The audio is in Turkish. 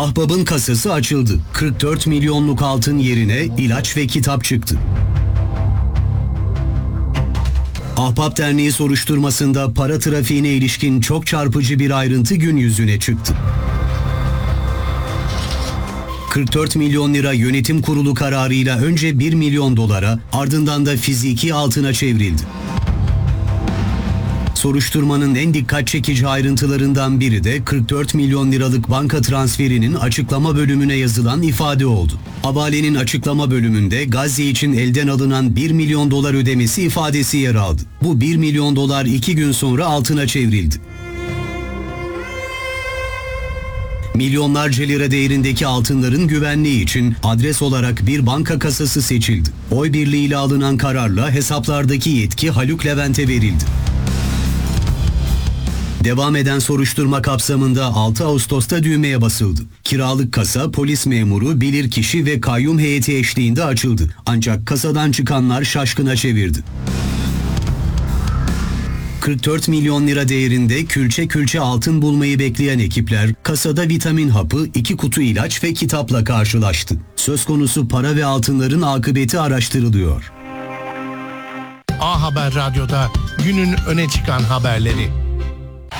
Ahbap'ın kasası açıldı. 44 milyonluk altın yerine ilaç ve kitap çıktı. Ahbap Derneği soruşturmasında para trafiğine ilişkin çok çarpıcı bir ayrıntı gün yüzüne çıktı. 44 milyon lira yönetim kurulu kararıyla önce 1 milyon dolara, ardından da fiziki altına çevrildi. Soruşturmanın en dikkat çekici ayrıntılarından biri de 44 milyon liralık banka transferinin açıklama bölümüne yazılan ifade oldu. Havalenin açıklama bölümünde Gazze için elden alınan 1 milyon dolar ödemesi ifadesi yer aldı. Bu 1 milyon dolar 2 gün sonra altına çevrildi. Milyonlarca lira değerindeki altınların güvenliği için adres olarak bir banka kasası seçildi. Oy birliğiyle alınan kararla hesaplardaki yetki Haluk Levent'e verildi. Devam eden soruşturma kapsamında 6 Ağustos'ta düğmeye basıldı. Kiralık kasa polis memuru, bilirkişi ve kayyum heyeti eşliğinde açıldı. Ancak kasadan çıkanlar şaşkına çevirdi. 44 milyon lira değerinde külçe külçe altın bulmayı bekleyen ekipler kasada vitamin hapı, 2 kutu ilaç ve kitapla karşılaştı. Söz konusu para ve altınların akıbeti araştırılıyor. A Haber Radyo'da günün öne çıkan haberleri.